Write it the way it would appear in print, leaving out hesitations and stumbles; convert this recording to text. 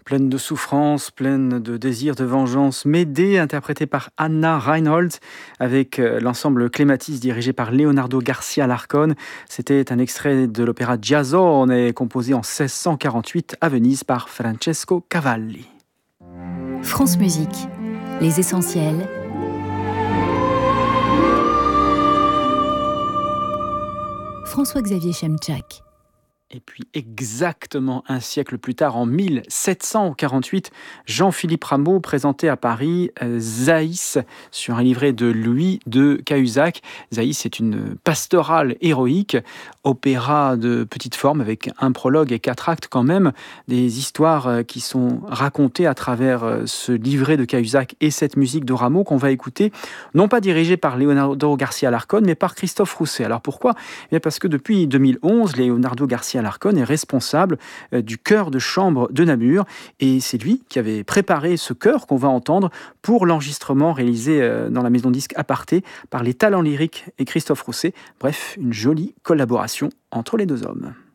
Pleine de souffrance, pleine de désir de vengeance, Médée, interprétée par Anna Reinhold, avec l'ensemble Clématis dirigé par Leonardo Garcia Larcón. C'était un extrait de l'opéra Giasone, composé en 1648 à Venise par Francesco Cavalli. France Musique, les essentiels. François-Xavier Chemchak. Et puis exactement un siècle plus tard, en 1748, Jean-Philippe Rameau présentait à Paris Zaïs sur un livret de Louis de Cahuzac. Zaïs est une pastorale héroïque, opéra de petite forme avec un prologue et 4 actes quand même, des histoires qui sont racontées à travers ce livret de Cahuzac et cette musique de Rameau qu'on va écouter, non pas dirigée par Leonardo Garcia Larcón, mais par Christophe Rousset. Alors pourquoi ? Eh bien parce que depuis 2011, Leonardo Garcia Larcón est responsable du chœur de chambre de Namur et c'est lui qui avait préparé ce chœur qu'on va entendre pour l'enregistrement réalisé dans la maison disque Aparté par les talents lyriques et Christophe Rousset. Bref, une jolie collaboration entre les deux hommes.